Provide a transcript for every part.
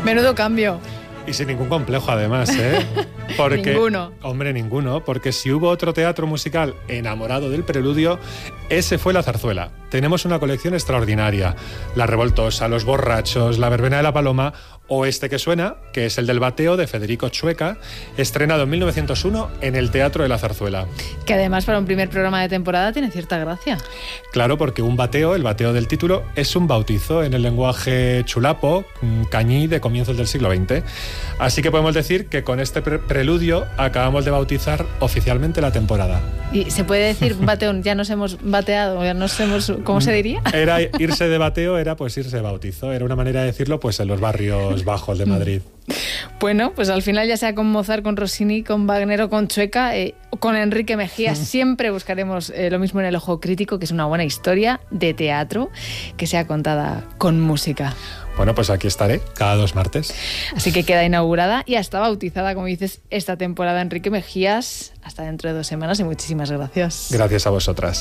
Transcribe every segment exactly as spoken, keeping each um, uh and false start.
Menudo cambio. Y sin ningún complejo, además, ¿eh? Porque, ninguno. Hombre, ninguno. Porque si hubo otro teatro musical enamorado del preludio, ese fue La Zarzuela. Tenemos una colección extraordinaria. La Revoltosa, Los Borrachos, La Verbena de la Paloma o este que suena, que es el del Bateo, de Federico Chueca, estrenado en mil novecientos uno en el Teatro de la Zarzuela. Que además para un primer programa de temporada tiene cierta gracia. Claro, porque un bateo, el bateo del título, es un bautizo en el lenguaje chulapo, cañí de comienzos del siglo veinte. Así que podemos decir que con este pre- preludio acabamos de bautizar oficialmente la temporada. Y se puede decir bateón, ya nos hemos bateado, ya nos hemos, ¿cómo se diría? Era irse de bateo, era pues irse de bautizo, era una manera de decirlo pues en los barrios bajos de Madrid. Bueno, pues al final ya sea con Mozart, con Rossini, con Wagner o con Chueca, eh, con Enrique Mejías, siempre buscaremos eh, lo mismo en El Ojo Crítico, que es una buena historia de teatro que sea contada con música. Bueno, pues aquí estaré cada dos martes. Así que queda inaugurada y hasta bautizada, como dices, esta temporada. Enrique Mejías, hasta dentro de dos semanas y muchísimas gracias. Gracias a vosotras.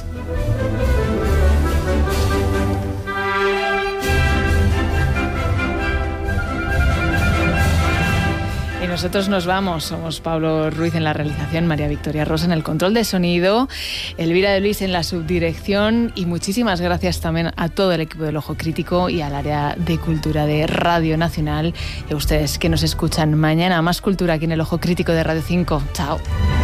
Y nosotros nos vamos. Somos Pablo Ruiz en la realización, María Victoria Rosa en el control de sonido, Elvira de Luis en la subdirección y muchísimas gracias también a todo el equipo del Ojo Crítico y al área de cultura de Radio Nacional y a ustedes que nos escuchan mañana. Más cultura aquí en el Ojo Crítico de Radio cinco. Chao.